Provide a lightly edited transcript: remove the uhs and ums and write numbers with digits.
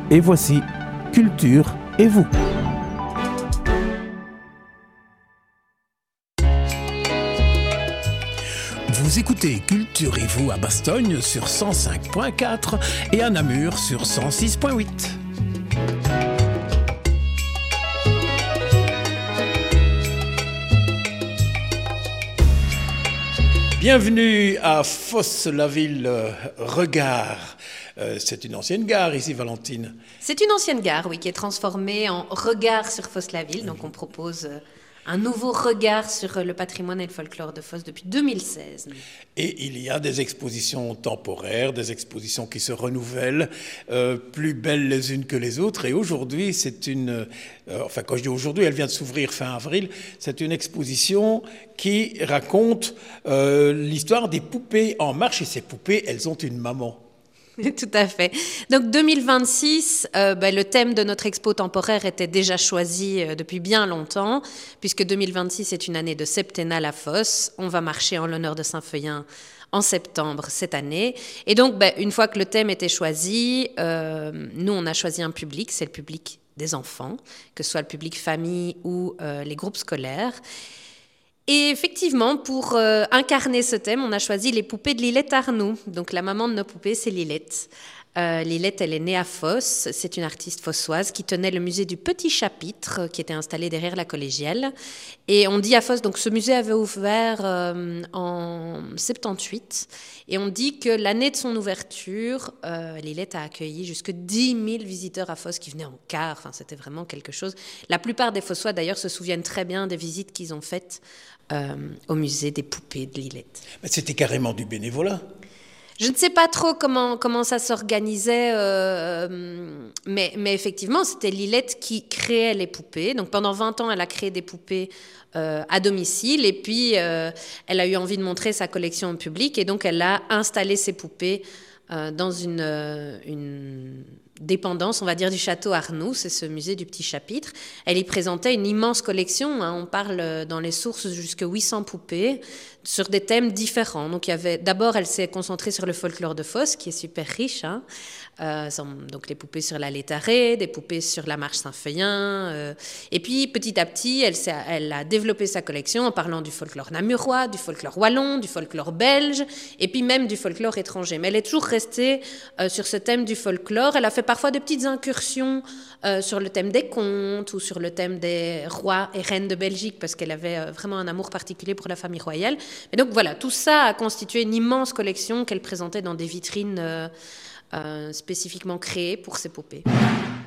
Et voici Culture et vous. Vous écoutez Culture et vous à Bastogne sur 105.4 et à Namur sur 106.8. Bienvenue à Fosse-la-Ville Regard. C'est une ancienne gare ici, Valentine. C'est une ancienne gare, oui, qui est transformée en regard sur Fosse-la-Ville. Donc on propose un nouveau regard sur le patrimoine et le folklore de Fosse depuis 2016. Et il y a des expositions temporaires, des expositions qui se renouvellent, plus belles les unes que les autres. Et aujourd'hui, c'est une... quand je dis aujourd'hui, elle vient de s'ouvrir fin avril. C'est une exposition qui raconte l'histoire des poupées en marche. Et ces poupées, elles ont une maman. Tout à fait. Donc 2026, le thème de notre expo temporaire était déjà choisi depuis bien longtemps, puisque 2026 est une année de septennat à Fosse. On va marcher en l'honneur de Saint-Feuillin en septembre cette année. Et donc, une fois que le thème était choisi, nous, on a choisi un public, c'est le public des enfants, que ce soit le public famille ou les groupes scolaires. Et effectivement, pour incarner ce thème, on a choisi les poupées de Lilette Arnoux. Donc la maman de nos poupées, c'est Lilette. Lilette, elle est née à Fosse. C'est une artiste fossoise qui tenait le musée du Petit Chapitre, qui était installé derrière la collégiale. Et on dit à Fosse, donc ce musée avait ouvert en 78. Et on dit que l'année de son ouverture, Lilette a accueilli jusque 10 000 visiteurs à Fosse qui venaient en car. Enfin, c'était vraiment quelque chose. La plupart des Fossois, d'ailleurs, se souviennent très bien des visites qu'ils ont faites au musée des poupées de Lilette. Mais c'était carrément du bénévolat. Je ne sais pas trop comment ça s'organisait, mais effectivement, c'était Lilette qui créait les poupées. Donc pendant 20 ans, elle a créé des poupées à domicile, et puis elle a eu envie de montrer sa collection au public, et donc elle a installé ses poupées dans une dépendance, on va dire, du château Arnoux, c'est ce musée du Petit Chapitre. Elle y présentait une immense collection, on parle dans les sources jusqu'à 800 poupées, sur des thèmes différents. Donc d'abord, elle s'est concentrée sur le folklore de Fosse, qui est super riche, donc les poupées sur la Létarée, des poupées sur la marche Saint-Feuillin, et puis petit à petit, elle a développé sa collection en parlant du folklore namurois, du folklore wallon, du folklore belge, et puis même du folklore étranger. Mais elle est toujours restée sur ce thème du folklore. Elle a fait parfois de petites incursions sur le thème des contes ou sur le thème des rois et reines de Belgique, parce qu'elle avait vraiment un amour particulier pour la famille royale. Et donc voilà, tout ça a constitué une immense collection qu'elle présentait dans des vitrines spécifiquement créées pour ses poupées.